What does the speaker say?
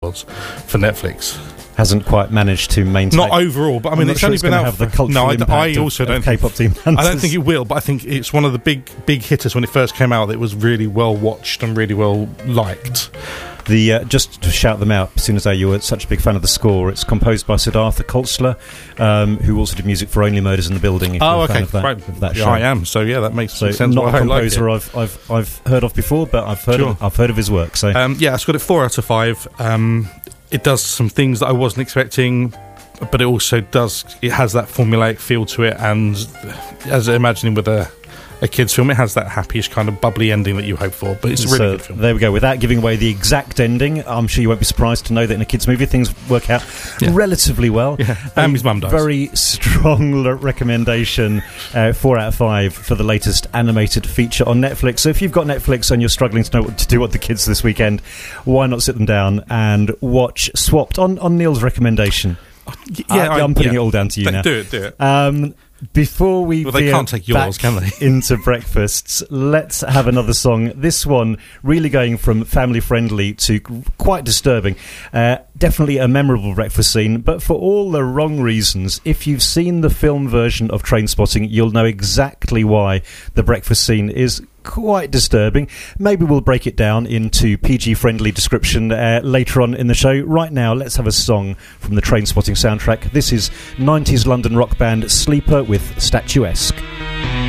was for Netflix. Hasn't quite managed to maintain. Not overall, but I mean, it's only been out. Have the cultural impact I also don't think K-pop Team Hunters. I don't think it will, but I think it's one of the big hitters when it first came out. It was really well watched and really well liked. Just to shout them out, as soon as you were such a big fan of the score, it's composed by Siddhartha Kolsler, who also did music for Only Murders in the Building. If you're a fan of that show. I am. So yeah, that makes sense. Not a composer I've heard of before, but I've heard of his work. So yeah, it's got it 4 out of 5. It does some things that I wasn't expecting, but it also it has that formulaic feel to it, and as I imagine with a kids' film, it has that happy-ish kind of bubbly ending that you hope for, but it's a really good film. There we go. Without giving away the exact ending, I'm sure you won't be surprised to know that in a kids' movie things work out relatively well. Yeah. And his mum dies. Very strong recommendation, 4 out of 5 for the latest animated feature on Netflix. So if you've got Netflix and you're struggling to know what to do with the kids this weekend, why not sit them down and watch Swapped on Neil's recommendation? Yeah, I'm putting it all down to you now. Do it. Before we they can't take yours, can they? into breakfasts, let's have another song. This one really going from family friendly to quite disturbing. Definitely a memorable breakfast scene, but for all the wrong reasons. If you've seen the film version of Trainspotting, you'll know exactly why the breakfast scene is quite disturbing. Maybe we'll break it down into PG-friendly description later on in the show. Right now, let's have a song from the Trainspotting soundtrack. This is 90s London rock band Sleeper with Statuesque.